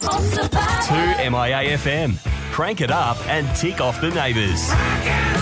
2 MIA FM. Crank it up and tick off the neighbours.